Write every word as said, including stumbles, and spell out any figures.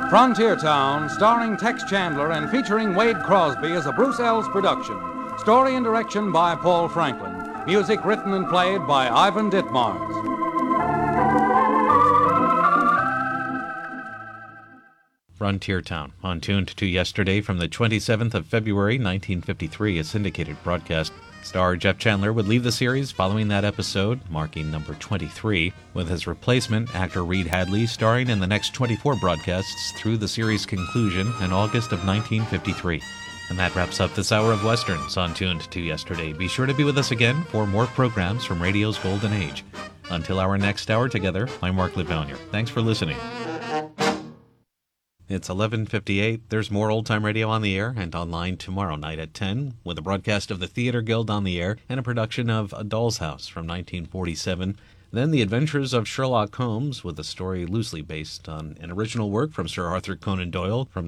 Frontier Town, starring Tex Chandler and featuring Wade Crosby as a Bruce Ells production. Story and direction by Paul Franklin. Music written and played by Ivan Ditmars. Frontier Town, on Tuned to Yesterday from the twenty-seventh of February, nineteen fifty-three, a syndicated broadcast. Star Jeff Chandler would leave the series following that episode, marking number twenty-three, with his replacement, actor Reed Hadley, starring in the next twenty-four broadcasts through the series' conclusion in August of nineteen fifty-three. And that wraps up this hour of Westerns on Tuned to Yesterday. Be sure to be with us again for more programs from radio's golden age. Until our next hour together, I'm Mark Livonier. Thanks for listening. It's eleven fifty-eight. There's more old-time radio on the air and online tomorrow night at ten, with a broadcast of the Theater Guild on the air and a production of A Doll's House from nineteen forty-seven. Then The Adventures of Sherlock Holmes, with a story loosely based on an original work from Sir Arthur Conan Doyle from